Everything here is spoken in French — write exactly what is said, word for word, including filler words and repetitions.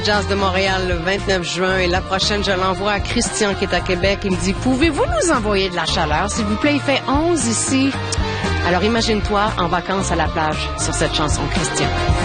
Jazz de Montréal le vingt-neuf juin et la prochaine, je l'envoie à Christian qui est à Québec. Il me dit, pouvez-vous nous envoyer de la chaleur, s'il vous plaît? Il fait onze ici. Alors imagine-toi en vacances à la plage sur cette chanson, Christian.